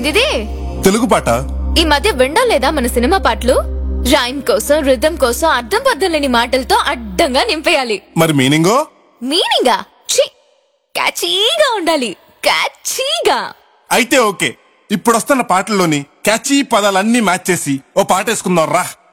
ఏందిది? తెలుగు పాట. ఈ మధ్య వినడం లేదా మన సినిమా పాటలు? రైమ్ కోసం, రిథం కోసం అర్థం పర్థం లేని మాటలతో అడ్డంగా నింపేయాలి. మరి మీనింగో? మీనింగా క్యాచీగా ఉండాలి. క్యాచీగా. అయితే ఓకే, ఇప్పుడు వస్తున్న పాటల్లోని క్యాచీ పదాలన్నీ మ్యాచ్ చేసి ఓ పాట వేసుకుందాం రా.